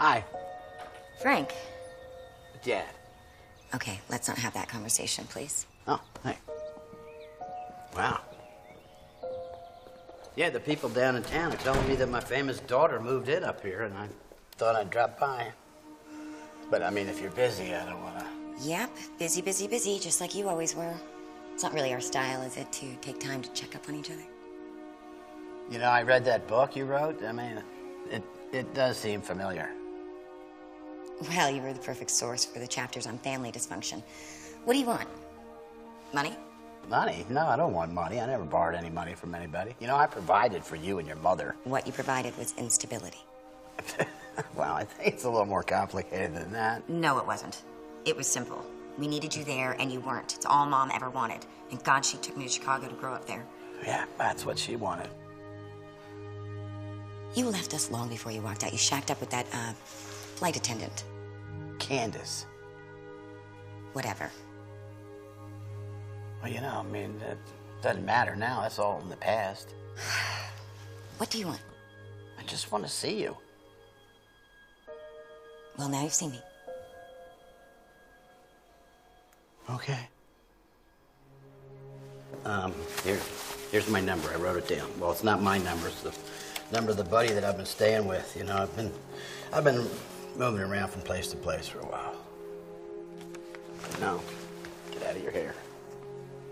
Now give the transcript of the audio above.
Hi. Frank. Dad. Okay, let's not have that conversation, please. Oh, hey. Wow. Yeah, the people down in town are telling me that my famous daughter moved in up here, and I thought I'd drop by. But, I mean, if you're busy, I don't want to... Yep, busy, busy, busy, just like you always were. It's not really our style, is it, to take time to check up on each other? You know, I read that book you wrote. I mean, it does seem familiar. Well, you were the perfect source for the chapters on family dysfunction. What do you want? Money? Money? No, I don't want money. I never borrowed any money from anybody. You know, I provided for you and your mother. What you provided was instability. Well, I think it's a little more complicated than that. No, it wasn't. It was simple. We needed you there, and you weren't. It's all Mom ever wanted. Thank God she took me to Chicago to grow up there. Yeah, that's what she wanted. You left us long before you walked out. You shacked up with that, flight attendant. Candace. Whatever. Well, you know, I mean, it doesn't matter now. That's all in the past. What do you want? I just want to see you. Well, now you've seen me. Okay. Here's my number. I wrote it down. Well, it's not my number. It's the number of the buddy that I've been staying with. You know, I've been moving around from place to place for a while. No, get out of your hair.